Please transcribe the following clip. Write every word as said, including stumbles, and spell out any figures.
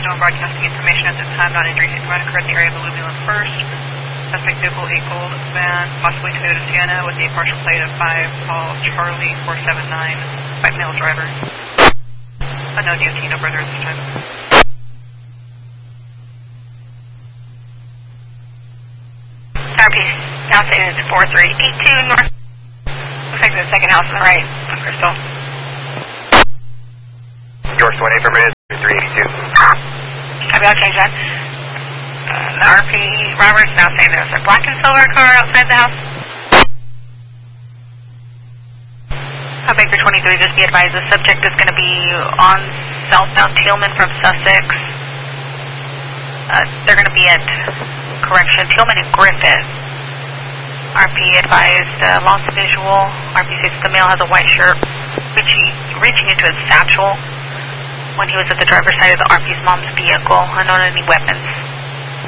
on broadcasting information at this time. Non-injury run occurred in the area of Louisville and First. Suspect vehicle, a gold van, possibly Toyota Sienna, with a partial plate of five Paul Charlie four seven nine, white male driver. Unknown D O T, no further at this time. R P, now saying it's four three eight two north. Looks like the second house on the right on Crystal. York one eight for minute, three eighty-two. Copy, I'll change that. Uh, the R P Roberts now saying there's a black and silver car outside the house. Uh, Baker twenty-three, just be advised the subject is going to be on southbound Tillman from Sussex. Uh, they're going to be at, correction, Tillman and Griffith. R P advised, uh, lost visual. R P says the male has a white shirt, reaching, reaching into his satchel when he was at the driver's side of the R P's mom's vehicle. Unknown any weapons.